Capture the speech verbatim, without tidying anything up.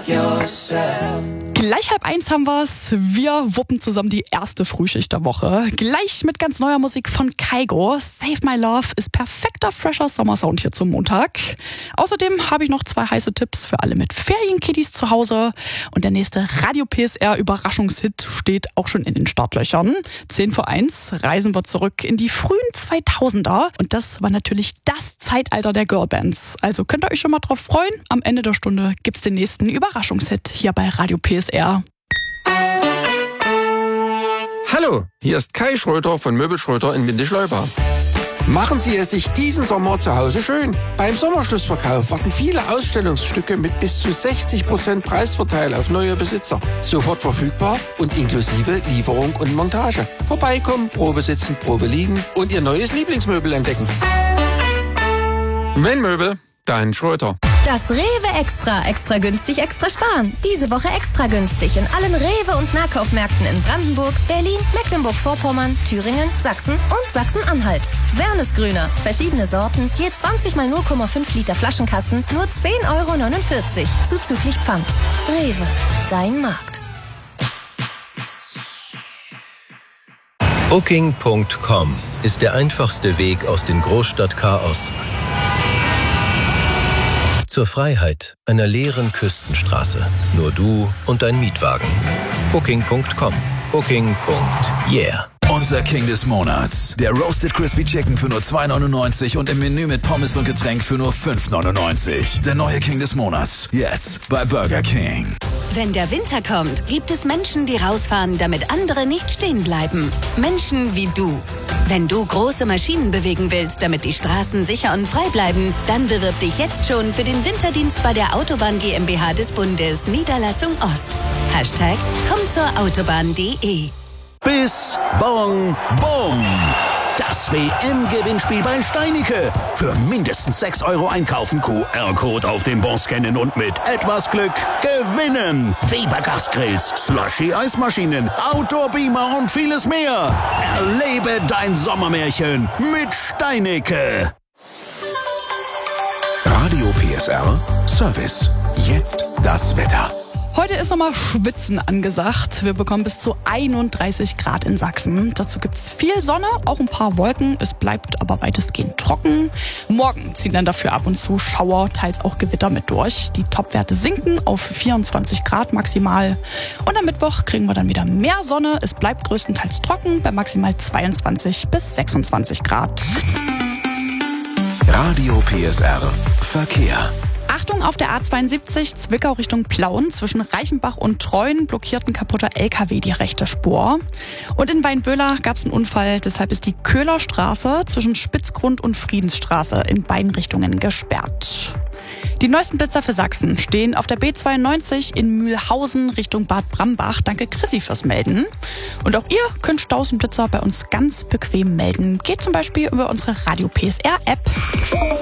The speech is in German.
yourself. Gleich halb eins haben wir's. Wir wuppen zusammen die erste Frühschicht der Woche. Gleich mit ganz neuer Musik von Kygo. Save My Love ist perfekter, fresher Sommersound hier zum Montag. Außerdem habe ich noch zwei heiße Tipps für alle mit Ferienkiddies zu Hause. Und der nächste Radio P S R Überraschungshit steht auch schon in den Startlöchern. zehn vor eins reisen wir zurück in die frühen zweitausender. Und das war natürlich das Zeitalter der Girlbands. Also könnt ihr euch schon mal drauf freuen. Am Ende der Stunde gibt's den nächsten Überraschungshit hier bei Radio P S R. Hallo, hier ist Kai Schröter von Möbel Schröter in Windischleuba. Machen Sie es sich diesen Sommer zu Hause schön. Beim Sommerschlussverkauf warten viele Ausstellungsstücke mit bis zu sechzig Prozent Preisvorteil auf neue Besitzer. Sofort verfügbar und inklusive Lieferung und Montage. Vorbeikommen, Probe sitzen, Probe liegen und Ihr neues Lieblingsmöbel entdecken. Wenn Möbel, dann Schröter. Das Rewe Extra. Extra günstig, extra sparen. Diese Woche extra günstig in allen Rewe- und Nahkaufmärkten in Brandenburg, Berlin, Mecklenburg-Vorpommern, Thüringen, Sachsen und Sachsen-Anhalt. Wernesgrüner. Verschiedene Sorten. Je zwanzig mal null Komma fünf Liter Flaschenkasten. Nur zehn Euro neunundvierzig. Zuzüglich Pfand. Rewe. Dein Markt. Booking Punkt com ist der einfachste Weg aus dem Großstadtchaos zur Freiheit einer leeren Küstenstraße. Nur du und dein Mietwagen. Booking Punkt com. Booking. Yeah. Unser King des Monats. Der Roasted Crispy Chicken für nur zwei neunundneunzig und im Menü mit Pommes und Getränk für nur fünf neunundneunzig. Der neue King des Monats. Jetzt bei Burger King. Wenn der Winter kommt, gibt es Menschen, die rausfahren, damit andere nicht stehen bleiben. Menschen wie du. Wenn du große Maschinen bewegen willst, damit die Straßen sicher und frei bleiben, dann bewirb dich jetzt schon für den Winterdienst bei der Autobahn GmbH des Bundes, Niederlassung Ost. Hashtag komm zur Autobahn punkt de. Bis Bong Bom. Das W M-Gewinnspiel bei Steinicke. Für mindestens sechs Euro einkaufen, Q R-Code auf dem Bon scannen und mit etwas Glück gewinnen. Weber Gasgrills, Slushy-Eismaschinen, Outdoor-Beamer und vieles mehr. Erlebe dein Sommermärchen mit Steinicke. Radio P S R Service. Jetzt das Wetter. Heute ist nochmal Schwitzen angesagt. Wir bekommen bis zu einunddreißig Grad in Sachsen. Dazu gibt's viel Sonne, auch ein paar Wolken. Es bleibt aber weitestgehend trocken. Morgen ziehen dann dafür ab und zu Schauer, teils auch Gewitter mit durch. Die Topwerte sinken auf vierundzwanzig Grad maximal. Und am Mittwoch kriegen wir dann wieder mehr Sonne. Es bleibt größtenteils trocken bei maximal zweiundzwanzig bis sechsundzwanzig Grad. Radio P S R Verkehr. Achtung, auf der A zweiundsiebzig Zwickau Richtung Plauen. Zwischen Reichenbach und Treuen blockiert ein kaputter L K W die rechte Spur. Und in Weinböhler gab es einen Unfall. Deshalb ist die Köhler Straße zwischen Spitzgrund und Friedensstraße in beiden Richtungen gesperrt. Die neuesten Blitzer für Sachsen stehen auf der B zweiundneunzig in Mühlhausen Richtung Bad Brambach. Danke Chrissy fürs Melden. Und auch ihr könnt Staus und Blitzer bei uns ganz bequem melden. Geht zum Beispiel über unsere Radio P S R App.